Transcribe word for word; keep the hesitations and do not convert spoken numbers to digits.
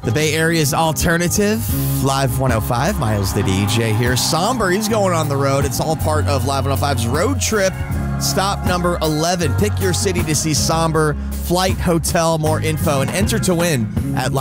The Bay Area's alternative, Live one oh five. Miles the D J here. Somber, he's going on the road. It's all part of Live one oh five's road trip. Stop number eleven. Pick your city to see Somber, flight, hotel, more info, and enter to win at